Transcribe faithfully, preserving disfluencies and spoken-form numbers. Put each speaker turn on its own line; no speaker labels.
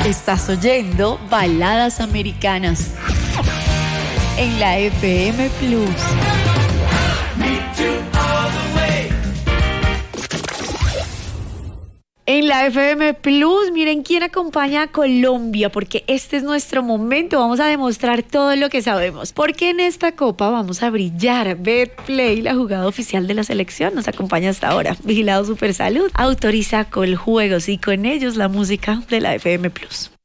Estás oyendo Baladas Americanas en la F M Plus. En la F M Plus, miren quién acompaña a Colombia, porque este es nuestro momento. Vamos a demostrar todo lo que sabemos, porque en esta copa vamos a brillar. Betplay, la jugada oficial de la selección, nos acompaña hasta ahora. Vigilado Supersalud autoriza Coljuegos y con ellos la música de la F M Plus.